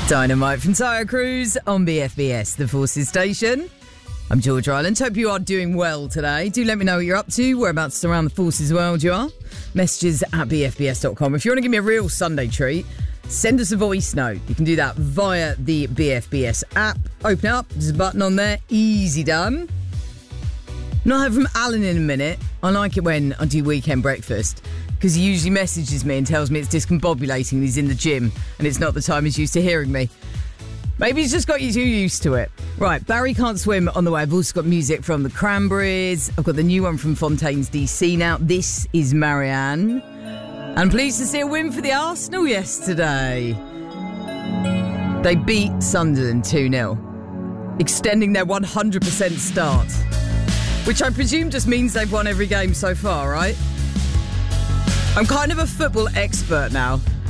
Dynamite from Tyre Cruise on BFBS, the Forces station. I'm George Ryland. Hope you are doing well today. Do let me know what you're up to, whereabouts around the Forces world you are. Messages at bfbs.com. If you want to give me a real Sunday treat, send us a voice note. You can do that via the BFBS app. Open it up, there's a button on there. Easy done. Not heard from Alan in a minute. I like it when I do weekend breakfast, because he usually messages me and tells me it's discombobulating and he's in the gym and it's not the time he's used to hearing me. Maybe he's just got you too used to it. Right, Barry Can't Swim on the way. I've also got music from the Cranberries. I've got the new one from Fontaines DC now. This is Marianne. And pleased to see a win for the Arsenal yesterday. They beat Sunderland 2-0, extending their 100% start, which I presume just means they've won every game so far, right? I'm kind of a football expert now.